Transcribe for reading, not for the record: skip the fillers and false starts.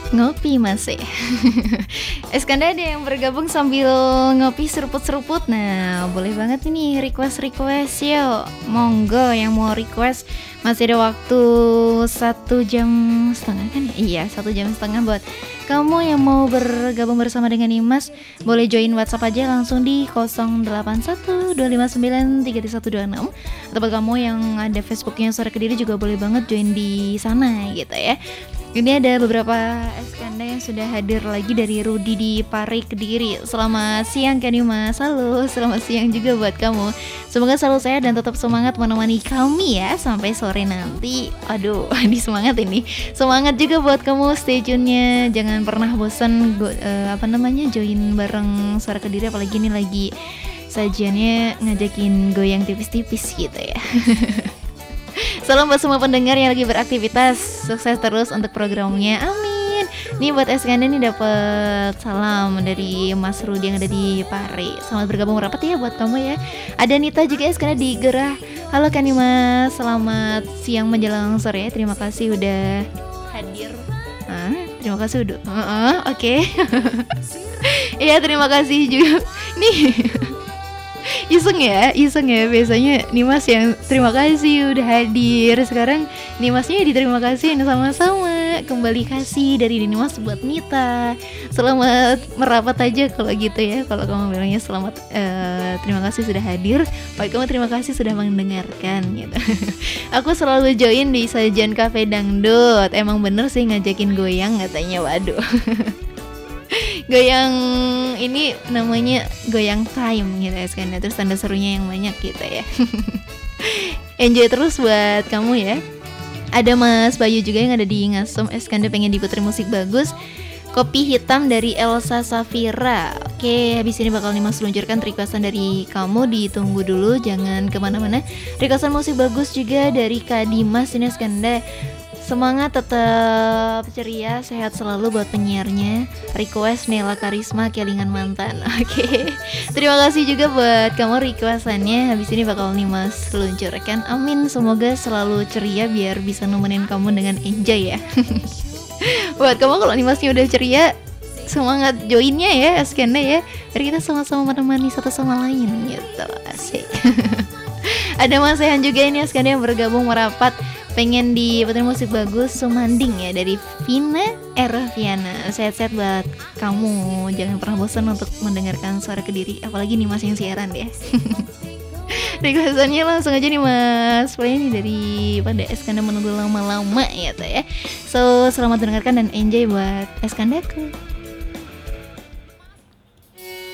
Ngopi masih. Eskanda ada yang bergabung sambil ngopi seruput-seruput. Nah, boleh banget ini request yuk. Monggo yang mau request. Masih ada waktu 1 jam setengah kan? Iya, 1 jam setengah buat kamu yang mau bergabung bersama dengan Nimas. Boleh join WhatsApp aja langsung di 0812593326. Atau buat kamu yang ada Facebooknya Suara Kediri juga boleh banget join di sana gitu ya. Ini ada beberapa Eskanda yang sudah hadir lagi dari Rudi di Pare Kediri. Selamat siang Kak Dimas. Halo, selamat siang juga buat kamu. Semoga selalu sehat dan tetap semangat menemani kami ya sampai sore nanti. Aduh, ini semangat ini. Semangat juga buat kamu, stay tune-nya. Jangan pernah bosan join bareng Suara Kediri, apalagi ini lagi sajiannya ngajakin goyang tipis-tipis gitu ya. Salam buat semua pendengar yang lagi beraktivitas. Sukses terus untuk programnya, amin. Nih buat Eskanda nih dapet salam dari Mas Rudi yang ada di Pare. Selamat bergabung rapat ya buat kamu ya. Ada Nita juga Eskanda di Gerah. Halo Kak Nimas, selamat siang menjelang sore. Terima kasih udah hadir. Terima kasih udah. Oke. Iya, terima kasih juga. Nih. Iseng ya biasanya Nimas yang terima kasih udah hadir. Sekarang Nimasnya diterima kasih sama-sama. Kembali kasih dari Nimas buat Nita. Selamat merapat aja kalau gitu ya. Kalau kamu bilangnya selamat terima kasih sudah hadir. Baik, kamu terima kasih sudah mendengarkan gitu. Aku selalu join di sajian Cafe Dangdut. Emang bener sih ngajakin goyang katanya. Waduh. Goyang ini namanya goyang time gitu ya Eskanda. Terus tanda serunya yang banyak gitu ya. Enjoy terus buat kamu ya. Ada Mas Bayu juga yang ada di Ngasem. Eskanda pengen diputer musik bagus. Kopi hitam dari Elsa Safira. Oke, habis ini bakal Nimas luncurkan requestan dari kamu. Ditunggu dulu, jangan kemana-mana. Requestan musik bagus juga dari Kak Dimas ini Eskanda. Semangat, tetap ceria, sehat selalu buat penyiarnya. Request Nela Karisma Kelingan Mantan. Oke. Terima kasih juga buat kamu requestannya. Habis ini bakal Nimas luncurkan. Amin, semoga selalu ceria biar bisa nemenin kamu dengan enjoy ya. Buat kamu kalau Nimasnya udah ceria, semangat joinnya ya Eskanda ya. Biar kita sama-sama menemani satu sama lain gitu. Asik. Ada Mas Sehan juga ini Eskanda yang bergabung merapat. Pengen diputerin musik bagus Sumanding ya dari Vina Erviana. Sehat-sehat buat kamu. Jangan pernah bosan untuk mendengarkan Suara Kediri. Apalagi nih Mas yang siaran ya. Requestannya langsung aja nih Mas play nih daripada Eskanda menunggu lama-lama ya tuh ya. So selamat mendengarkan dan enjoy buat Eskandaku.